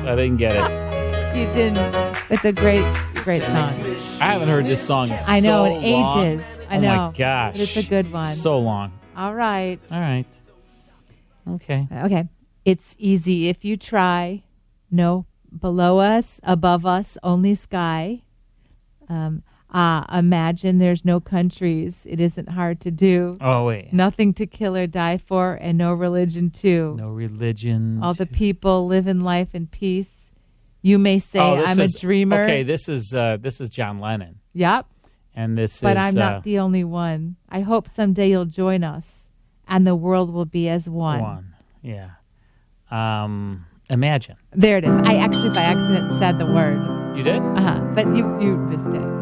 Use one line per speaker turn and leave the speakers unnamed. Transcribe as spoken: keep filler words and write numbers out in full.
I didn't get it.
You didn't. It's a great, great song.
I haven't heard this song in
I know,
so
in
long.
ages. I
oh
know.
my gosh.
But it's a good one.
So long.
All right.
All right. Okay.
Okay. It's easy if you try. No, below us, above us, only sky. Um, ah, imagine there's no countries. It isn't hard to do.
Oh, wait.
Nothing to kill or die for, and no religion too.
No religion.
All the people live in life in peace. You may say
Oh, this
I'm
is-
a dreamer.
Okay, this is uh, this is John Lennon,
Yep.
and this
But
is
I'm
uh,
not the only one. I hope someday you'll join us, and the world will be as one.
one. Yeah. Um, imagine.
There it is. I actually, by accident, said the word.
You did?
Uh huh. But you, you missed it.